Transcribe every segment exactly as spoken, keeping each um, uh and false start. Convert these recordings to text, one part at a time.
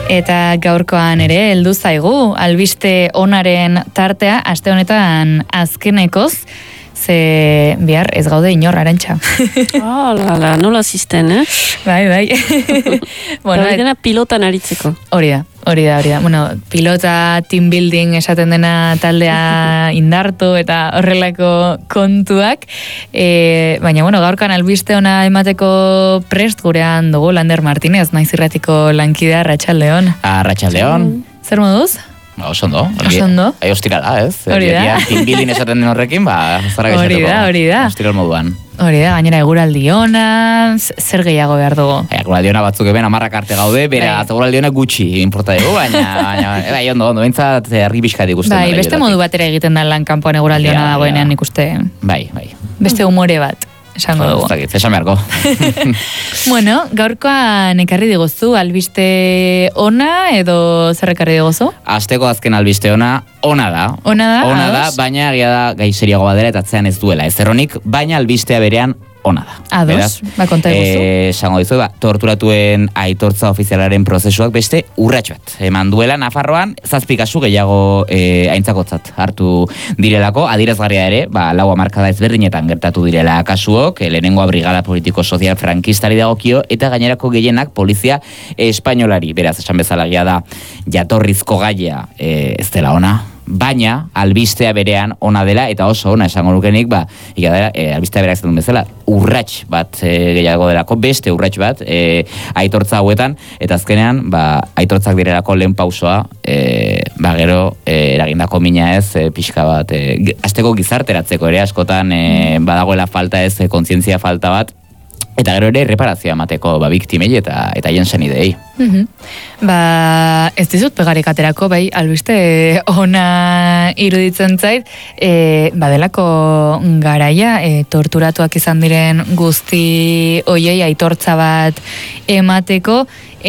Eta gaurkoan ere heldu zaigu albiste onaren tartea aste honetan azkenekoz. Ze bihar ez gaude inor Arantxa. Oh, la, la, nola zisten, eh? Bai, bai. Bueno, dena pilotan aritzeko. Hori da, hori da, hori da. Bueno, pilota, team building esaten dena taldea indartu eta horrelako kontuak. E, baina, bueno, gaurkan albiste ona emateko prest gurean dugu Lander Martínez, naiz irratiko lankidea, Arratsaldeon. Arratsaldeon. Zer moduz? Oso ondo. Oso ondo. Ai, ostira da, ez? Hori da. Team building esaten den horrekin, ba, zara gaizateko. Hori da, hori da. Ostira moduan. Hori da, gainera eguraldi ona, zer gehiago behar dugu? Eguraldi ona batzuk eben amarrak arte gaude, bera, eguraldi ona gutxi importa dugu, baina, baina, bai, ondo, ondo, bintzat herri bizkat ikusten. Bai, beste modu batera egiten da lan kanpoan eguraldi ona dagoenean ikuste. Bai, bai. Beste umore bat. Esango dugu. Esan beharko. Bueno, gaurkoan ekarri diguzu albiste ona edo zer ekarri diguzu? Asteko azken albiste ona, ona da. Ona da? Ona da, baina agia da gai seriago badera eta atzean ez duela. Ez erronik, baina albistea berean ona da. Ados, ba, konta eguzu. Esango dizu, ba, torturatuen aitortza ofizialaren prozesuak beste urrats bat. Eman duela, Nafarroan, zazpi kasu gehiago e, aintzakotzat hartu direlako, adierazgarria ere, ba, lau hamarkada ezberdinetan gertatu direla kasuok, lehenengoa brigada politiko sozial frankistari dagokio, eta gainerako gehienak polizia espainolari. Beraz, esan bezala gia da, jatorrizko gaia e, ez dela ona, baina albistea berean ona dela eta oso ona esango nukenik, ba, ika dela, e, albistea berak zetun bezala, urrats bat e, gehiago delako, beste urrats bat e, aitortza hauetan, eta azkenean, ba, aitortzak direlako lehen pausoa, e, ba, gero e, eragindako mina ez, e, pixka bat, e, azteko gizarteratzeko ere askotan e, badagoela falta ez, e, kontzientzia falta bat, eta gero ere reparazioa emateko ba, biktimei eta eta hien senidei. Mm-hmm. Ba, ez dizut pegarik aterako, bai, albiste ona iruditzen zait, e, badelako garaia, e, torturatuak izan diren guzti oiei aitortza bat emateko,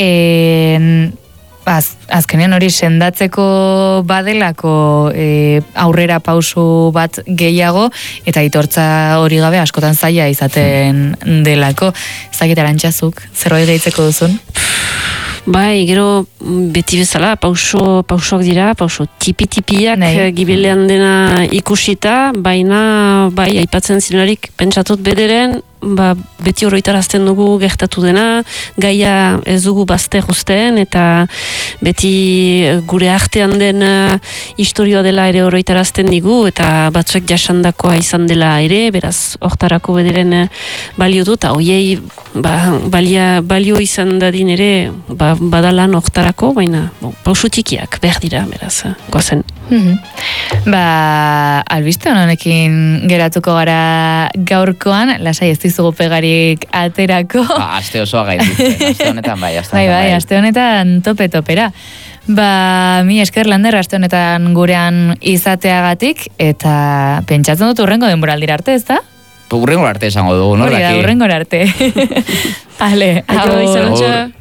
e, Az, azkenean hori sendatzeko badelako e, aurrera pausu bat gehiago eta aitortza hori gabe askotan zaila izaten delako. Zakit Arantxazuk, zerbait gehitzeko duzun? Bai, gero beti bezala, pauso, pausoak dira, pauso tipi-tipiak gibelean dena ikusita, baina bai, aipatzen zinelarik pentsatut bederen, ba, beti oroitarazten dugu gertatu dena, gaia ez dugu bazter uzten, eta beti gure artean den uh, historioa dela ere oroitarazten digu, eta batzuek jasandakoa izan dela ere, beraz, hortarako bederen uh, balio du, eta hoiei ba, balia, balio izan dadin ere, ba, badalan hortarako, baina bon, pausu txikiak behar dira, beraz, uh, goazen. Mm-hmm. Ba, albiste honekin geratuko gara gaurkoan, lasai ez dizugu pegarik aterako. Ba, aste osoa gaituzte, aste honetan bai, aste bai, honetan bai. Bai, aste honetan tope-topera. Ba, mi esker Lander aste honetan gurean izateagatik, eta pentsatzen dut urrengo denboraldira arte, ez da? Urrengo arte esango dugu, no? Hori da, urrengo arte. Ale, agur.